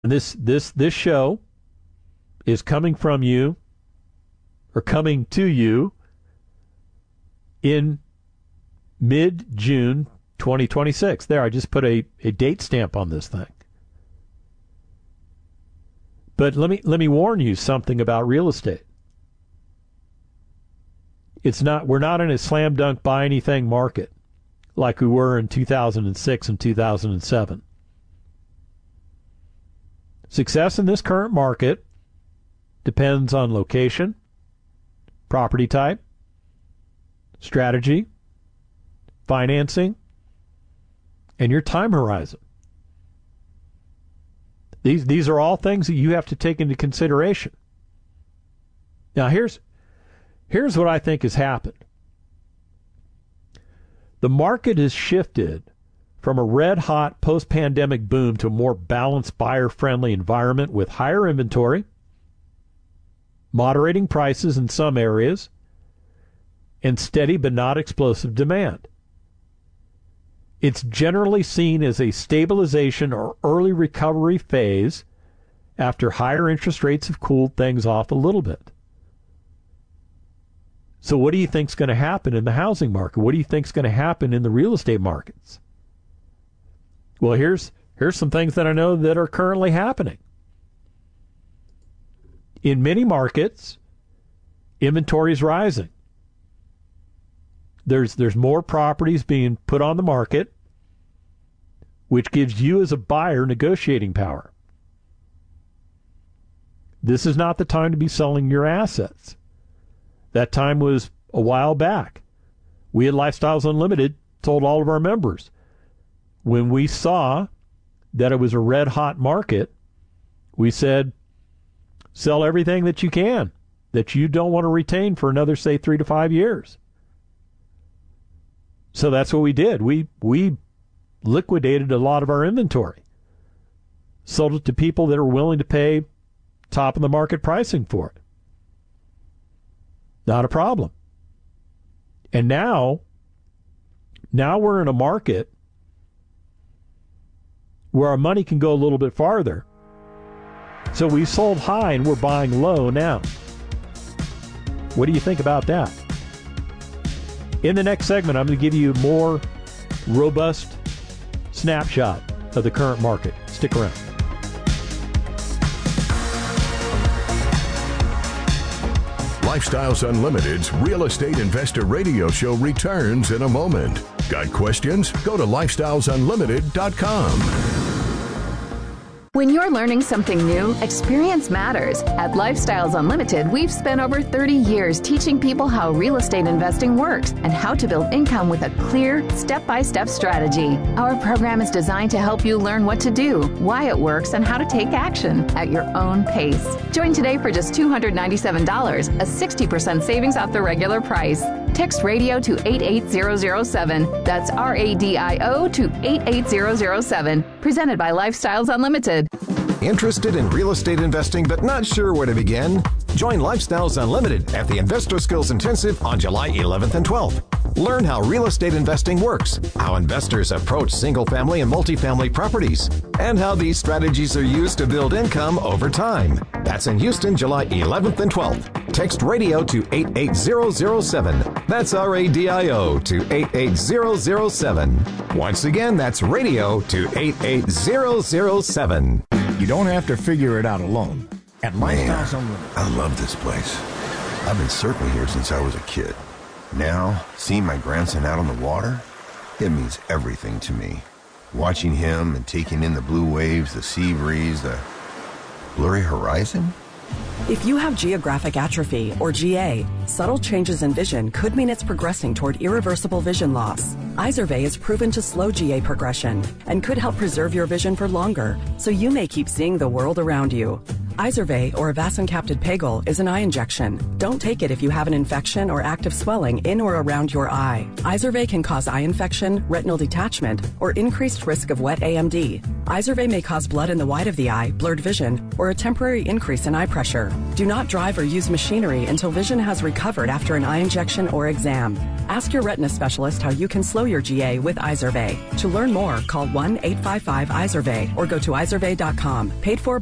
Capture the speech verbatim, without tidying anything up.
This this this show is coming from you, or coming to you, in mid-June twenty twenty-six. There, I just put a, a date stamp on this thing. But let me let me warn you something about real estate. It's not we're not in a slam dunk buy anything market like we were in two thousand six and two thousand seven. Success in this current market depends on location, property type, strategy, financing, and your time horizon. These these are all things that you have to take into consideration. Now here's here's what I think has happened. The market has shifted from a red-hot post-pandemic boom to a more balanced, buyer-friendly environment with higher inventory, moderating prices in some areas, and steady but not explosive demand. It's generally seen as a stabilization or early recovery phase after higher interest rates have cooled things off a little bit. So what do you think is going to happen in the housing market? What do you think is going to happen in the real estate markets? Well, here's here's some things that I know that are currently happening. In many markets, inventory is rising. There's there's more properties being put on the market, which gives you as a buyer negotiating power. This is not the time to be selling your assets. That time was a while back. We at Lifestyles Unlimited told all of our members, when we saw that it was a red-hot market, we said, sell everything that you can, that you don't want to retain for another, say, three to five years. So that's what we did. We we liquidated a lot of our inventory, sold it to people that are willing to pay top-of-the-market pricing for it. Not a problem. And now, now we're in a market where our money can go a little bit farther. So we sold high and we're buying low now. What do you think about that? In the next segment, I'm going to give you a more robust snapshot of the current market. Stick around. Lifestyles Unlimited's Real Estate Investor Radio Show returns in a moment. Got questions? Go to lifestyles unlimited dot com. When you're learning something new, experience matters. At Lifestyles Unlimited, we've spent over thirty years teaching people how real estate investing works and how to build income with a clear, step-by-step strategy. Our program is designed to help you learn what to do, why it works, and how to take action at your own pace. Join today for just two hundred ninety-seven dollars, a sixty percent savings off the regular price. Text radio to eight eight zero zero seven. That's R A D I O to eight eight zero zero seven. Presented by Lifestyles Unlimited. Interested in real estate investing but not sure where to begin? Join Lifestyles Unlimited at the Investor Skills Intensive on July eleventh and twelfth. Learn how real estate investing works, how investors approach single-family and multifamily properties, and how these strategies are used to build income over time. That's in Houston, July eleventh and twelfth. Text radio to eight eight zero zero seven. That's R A D I O to eight eight zero zero seven. Once again, that's radio to eight eight zero zero seven. You don't have to figure it out alone. At Lifestyles Man, Unlimited. I love this place. I've been surfing here since I was a kid. Now, seeing my grandson out on the water, it means everything to me. Watching him and taking in the blue waves, the sea breeze, the blurry horizon. If you have geographic atrophy, or G A, subtle changes in vision could mean it's progressing toward irreversible vision loss. Izervay is proven to slow G A progression and could help preserve your vision for longer, so you may keep seeing the world around you. Izervay, or avacincaptad pegol, is an eye injection. Don't take it if you have an infection or active swelling in or around your eye. Izervay can cause eye infection, retinal detachment, or increased risk of wet A M D. Izervay may cause blood in the white of the eye, blurred vision, or a temporary increase in eye pressure. Do not drive or use machinery until vision has recovered after an eye injection or exam. Ask your retina specialist how you can slow your G A with Izervay. To learn more, call one eight five five Izervay or go to izervay dot com. Paid for